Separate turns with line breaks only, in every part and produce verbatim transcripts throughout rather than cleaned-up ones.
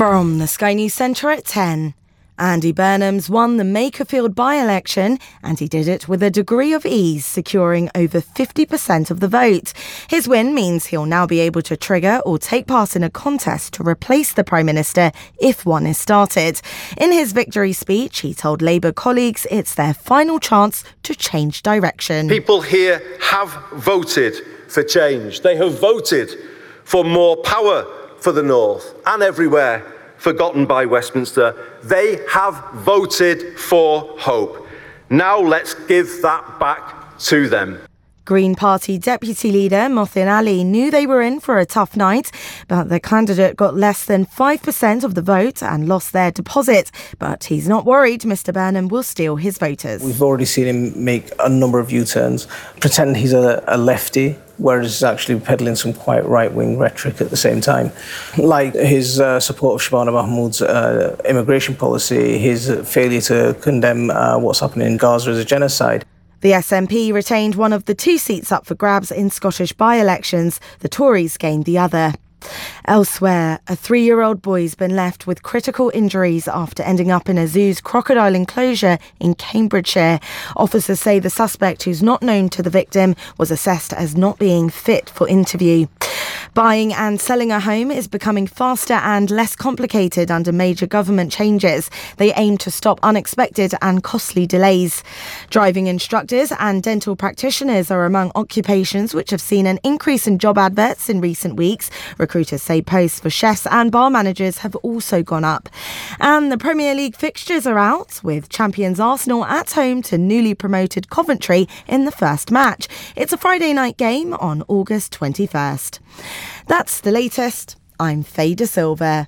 From the Sky News Centre at ten. Andy Burnham's won the Makerfield by-election, and he did it with a degree of ease, securing over fifty percent of the vote. His win means he'll now be able to trigger or take part in a contest to replace the Prime Minister if one is started. In his victory speech, he told Labour colleagues it's their final chance to change direction.
People here have voted for change. They have voted for more power for the North and everywhere forgotten by Westminster. They have voted for hope. Now let's give that back to them.
Green Party Deputy Leader Mothin Ali knew they were in for a tough night, but the candidate got less than five percent of the vote and lost their deposit. But he's not worried Mr Burnham will steal his voters.
We've already seen him make a number of U-turns, pretend he's a, a lefty, whereas he's actually peddling some quite right-wing rhetoric at the same time. Like his uh, support of Shabana Mahmood's uh, immigration policy, his failure to condemn uh, what's happening in Gaza as a genocide.
The S N P retained one of the two seats up for grabs in Scottish by-elections. The Tories gained the other. Elsewhere, a three-year-old boy's been left with critical injuries after ending up in a zoo's crocodile enclosure in Cambridgeshire. Officers say the suspect, who's not known to the victim, was assessed as not being fit for interview. Buying and selling a home is becoming faster and less complicated under major government changes. They aim to stop unexpected and costly delays. Driving instructors and dental practitioners are among occupations which have seen an increase in job adverts in recent weeks. Recruiters say posts for chefs and bar managers have also gone up. And the Premier League fixtures are out, with champions Arsenal at home to newly promoted Coventry in the first match. It's a Friday night game on August twenty-first. That's the latest. I'm Faye De Silva.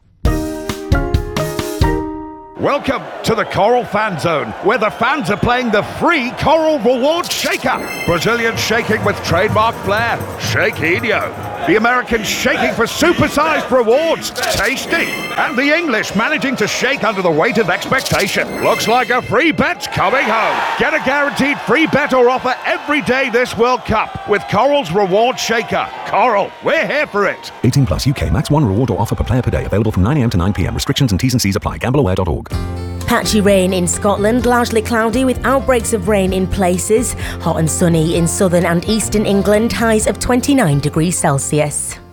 Welcome to the Coral Fan Zone, where the fans are playing the free Coral Reward Shaker. Brazilian shaking with trademark flair, Shaquinho. The Americans shaking for supersized rewards, Tasty. And the English managing to shake under the weight of expectation. Looks like a free bet's coming home. Get a guaranteed free bet or offer every day this World Cup with Coral's Reward Shaker. Coral, we're here for it.
eighteen plus U K, max one reward or offer per player per day. Available from nine a m to nine p m. Restrictions and T's and C's apply. gamble aware dot org.
Patchy rain in Scotland, largely cloudy with outbreaks of rain in places. Hot and sunny in southern and eastern England, highs of twenty-nine degrees Celsius.